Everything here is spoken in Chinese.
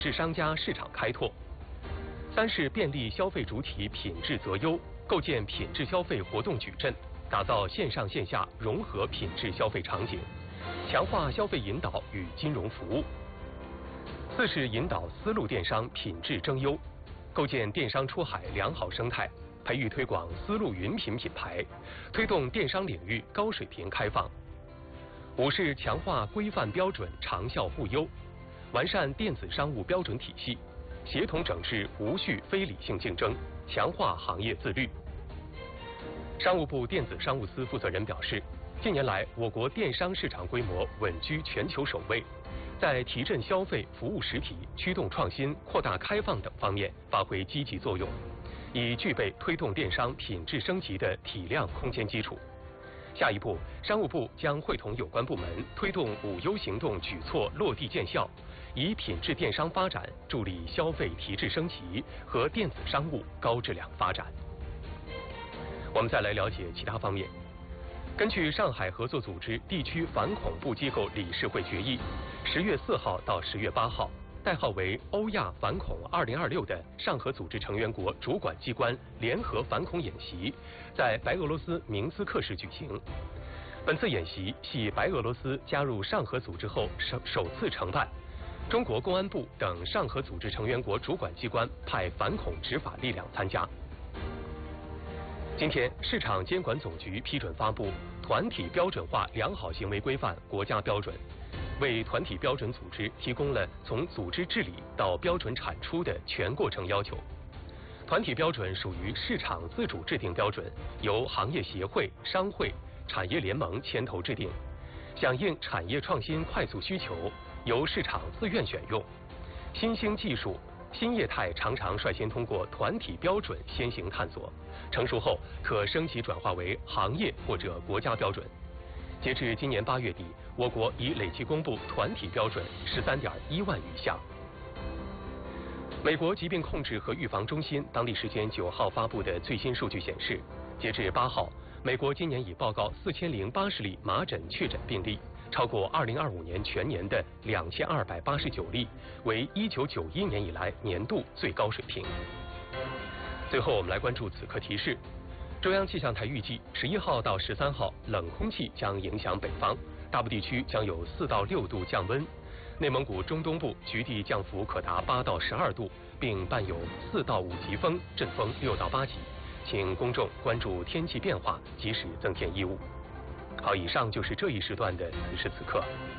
制商家市场开拓。三是便利消费主体品质择优，构建品质消费活动矩阵，打造线上线下融合品质消费场景，强化消费引导与金融服务。四是引导丝路电商品质争优，构建电商出海良好生态，培育推广丝路云品品牌，推动电商领域高水平开放。五是强化规范标准长效互优，完善电子商务标准体系，协同整治无序非理性竞争，强化行业自律。商务部电子商务司负责人表示，近年来我国电商市场规模稳居全球首位，在提振消费、服务实体、驱动创新、扩大开放等方面发挥积极作用，已具备推动电商品质升级的体量空间基础。下一步，商务部将会同有关部门推动5优行动举措落地见效，以品质电商发展助力消费提质升级和电子商务高质量发展。我们再来了解其他方面。根据上海合作组织地区反恐怖机构理事会决议，10月4号到10月8号，代号为欧亚反恐2026的上合组织成员国主管机关联合反恐演习在白俄罗斯明斯克市举行。本次演习系白俄罗斯加入上合组织后首次承办，中国公安部等上合组织成员国主管机关派反恐执法力量参加。今天，市场监管总局批准发布《团体标准化良好行为规范》国家标准，为团体标准组织提供了从组织治理到标准产出的全过程要求。团体标准属于市场自主制定标准，由行业协会、商会、产业联盟牵头制定，响应产业创新快速需求，由市场自愿选用。新兴技术、新业态常常率先通过团体标准先行探索，成熟后可升级转化为行业或者国家标准。截至今年8月底，我国已累计公布团体标准13.1万余项。美国疾病控制和预防中心当地时间9号发布的最新数据显示，截至8号，美国今年已报告4080例麻疹确诊病例，超过2025年全年的2289例，为1991年以来年度最高水平。最后，我们来关注此刻提示。中央气象台预计11号到13号，冷空气将影响北方，大部地区将有4到6度降温。内蒙古中东部局地降幅可达8到12度，并伴有4到5级风，阵风6到8级。请公众关注天气变化，及时增添衣物。好，以上就是这一时段的此时此刻。